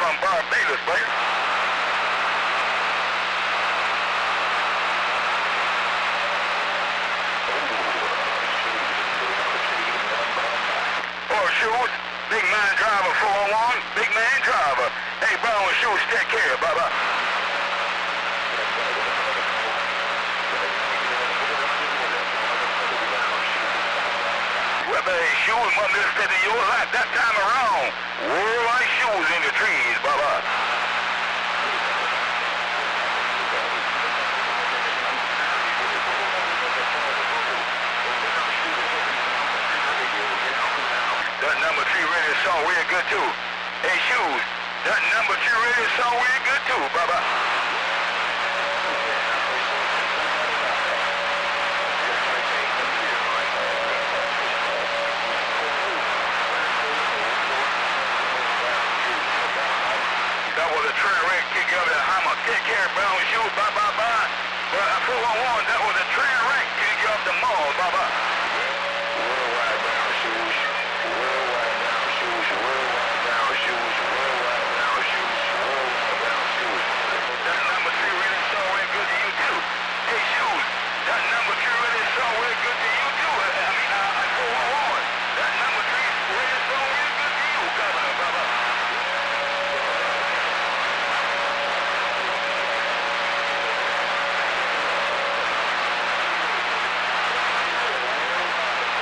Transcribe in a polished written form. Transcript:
from Barbados, player. Or shoes, big man driver 401, big man driver. Hey, Brown shoes, take care, Baba. Whether his shoes must have said to your life that time around. Worldwide shoes in the trees, Baba. That number 3 radio song real good too. Hey, shoes, that number 2 radio song real good too, Baba. That was a train wreck kicking up that hammer. Take care, Brown shoes, bye, bye, bye. But 411, that was a train wreck kicking up the mall, bye, bye.